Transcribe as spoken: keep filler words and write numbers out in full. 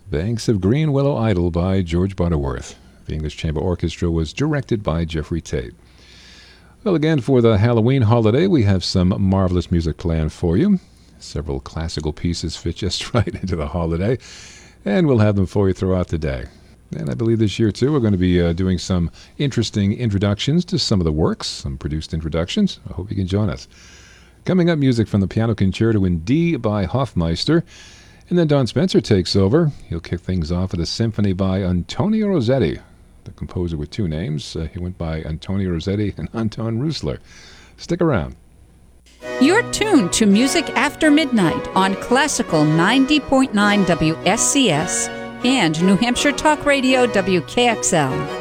Banks of Green Willow Idle by George Butterworth. The English Chamber Orchestra was directed by Jeffrey Tate. Well, again, for the Halloween holiday, we have some marvelous music planned for you. Several classical pieces fit just right into the holiday, and we'll have them for you throughout the day. And I believe this year, too, we're going to be uh, doing some interesting introductions to some of the works, some produced introductions. I hope you can join us. Coming up, music from the Piano Concerto in D by Hofmeister. And then Don Spencer takes over. He'll kick things off with a symphony by Antonio Rossetti, the composer with two names. Uh, he went by Antonio Rossetti and Anton Roosler. Stick around. You're tuned to Music After Midnight on Classical ninety point nine W S C S and New Hampshire Talk Radio W K X L.